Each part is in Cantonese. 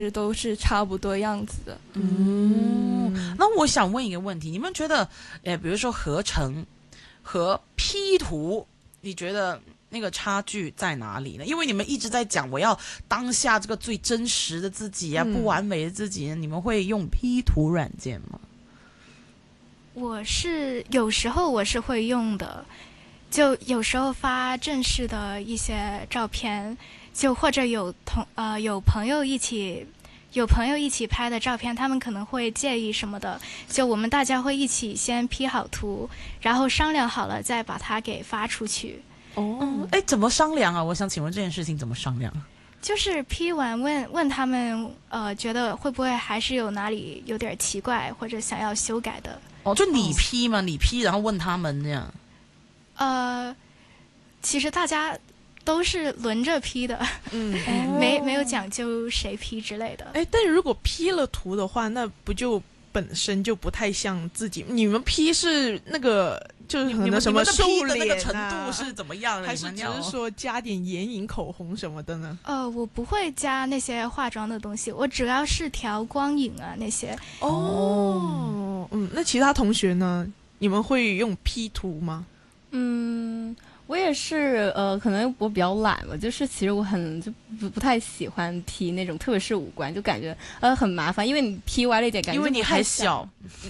都是差不多样子的。 那我想问一个问题，你们觉得，比如说合成和 P 图，你觉得那个差距在哪里呢？因为你们一直在讲我要当下这个最真实的自己啊，不完美的自己，你们会用 P 图软件吗？ 有时候我是会用的，就有时候发正式的一些照片，就或者有朋友一起拍的照片，他们可能会介意什么的，就我们大家会一起先 P 好图，然后商量好了再把它给发出去。 怎么商量啊？我想请问这件事情怎么商量？ 就是 P 完问他们，觉得会不会还是有哪里有点奇怪或者想要修改的。 就你 P 吗？你 P 然后问他们这样？ 其实大家都是轮着 P 的，没有讲究谁 P 之类的。 但如果 P 了图的话，那不就本身就不太像自己？你们 P 是那个就是可能什么瘦脸啊， 你们的 P 的那个程度是怎么样的？ 还是只是说加点眼影、口红什么的呢？ 我不会加那些化妆的东西，我主要是调光影啊那些。 那其他同学呢？你们会用 P 图吗？ 我也是，可能我比较懒吧，就是其实我就不太喜欢 P 那种，特别是五官，就感觉很麻烦，因为你 P 歪了一点，感觉因为你还小。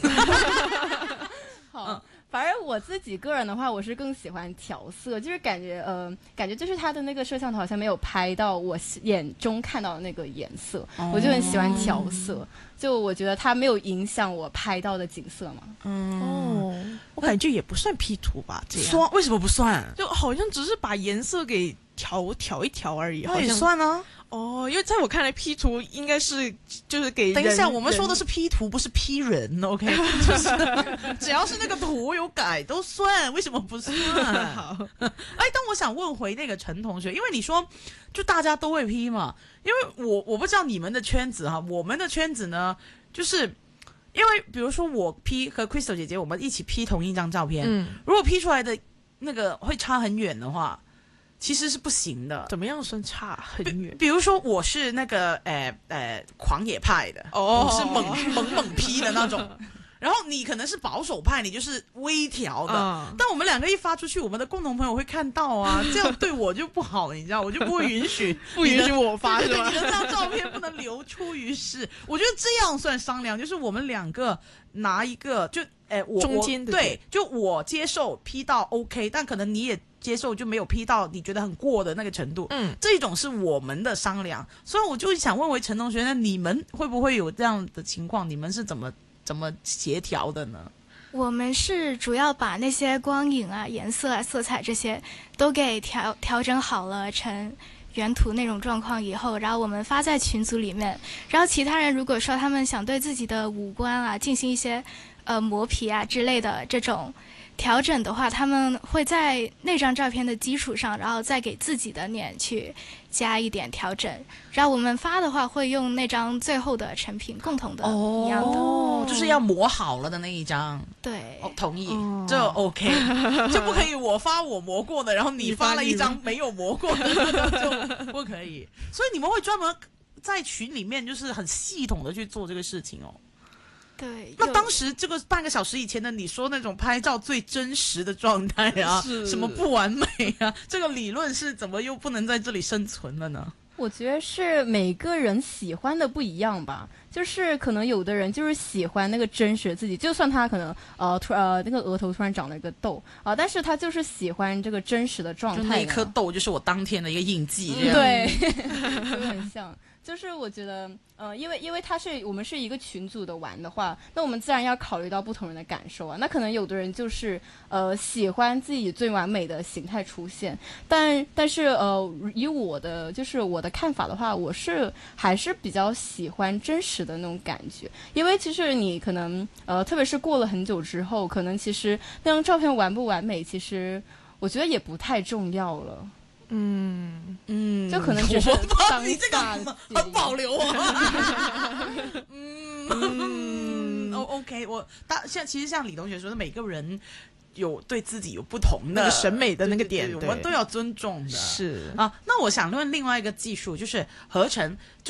好。反正我自己个人的话，我是更喜欢调色，就是感觉就是它的那个摄像头好像没有拍到我眼中看到的那个颜色，我就很喜欢调色，就我觉得它没有影响我拍到的景色嘛。 我感觉也不算 P 图吧，这样为什么不算？ 就好像只是把颜色给调一调而已， 那也算啊。 因为在我看来 P 图应该是就是给等一下，我们说的是 P 图，不是 P 人 ，OK？ 就是只要是那个图有改都算，为什么不算？ 好， 但我想问回那个陈同学，因为你说就大家都会 P 嘛，因为我不知道你们的圈子哈，我们的圈子呢，就是因为比如说我 P 和 Crystal 姐姐我们一起 P 同一张照片，如果 P 出来的那个会差很远的话。其实是不行的。 怎么样算差很远？ 比如说我是那个狂野派的，我是猛 P 的那种，然后你可能是保守派，你就是微调的。但我们两个一发出去，我们的共同朋友会看到啊，这样对我就不好，你知道，我就不会允许我发，是吧？ 你的这张照片不能流出于世。我觉得这样算商量，就是我们两个拿一个就中间的， 对，就我接受 P 到 OK， 但可能你也接受就没有 P 到你觉得很过的那个程度，这种是我们的商量。所以我就想问回陈同学，那你们会不会有这样的情况？你们是怎么协调的呢？ 我们是主要把那些光影啊、颜色啊、色彩这些都给调整好了成原图那种状况以后，然后我们发在群组里面，然后其他人如果说他们想对自己的五官啊进行一些磨皮啊之类的这种调整的话，他们会在那张照片的基础上，然后再给自己的脸去加一点调整。然后我们发的话会用那张最后的成品共同的一样的， 就是要磨好了的那一张。 对， 同意，这 OK， 就不可以我发我磨过的，然后你发了一张没有磨过的，就不可以。所以你们会专门在群里面就是很系统的去做这个事情哦。 对， 那当时这个半个小时以前的你说那种拍照最真实的状态啊，什么不完美啊，这个理论是怎么又不能在这里生存了呢？ 我觉得是每个人喜欢的不一样吧，就是可能有的人就是喜欢那个真实的自己，就算他可能那个额头突然长了一个痘啊，但是他就是喜欢这个真实的状态，就那一颗痘就是我当天的一个印记， 对，就很像。就是我觉得，因为我们是一个群组的玩的话，那我们自然要考虑到不同人的感受啊。那可能有的人就是喜欢自己最完美的形态出现，但是以我的看法的话，我还是比较喜欢真实的那种感觉，因为其实你可能特别是过了很久之后，可能其实那张照片完不完美，其实我觉得也不太重要了。就可能只是当你这个很保留啊。OK， 其实像李同学说的，每个人有对自己有不同的那个审美的那个点， 对，我们都要尊重的。 是啊，那我想问另外一个技术，就是合成，就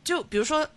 就比如说